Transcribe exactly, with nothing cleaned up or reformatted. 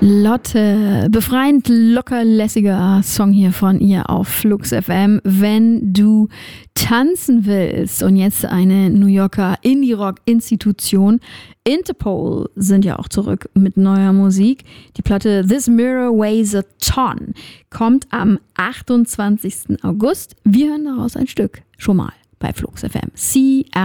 Lotte, befreiend lockerlässiger Song hier von ihr auf Flux F M, wenn du tanzen willst. Und jetzt eine New Yorker Indie-Rock-Institution, Interpol, sind ja auch zurück mit neuer Musik. Die Platte This Mirror Weighs a Ton kommt am achtundzwanzigsten August. Wir hören daraus ein Stück schon mal bei Flux F M. C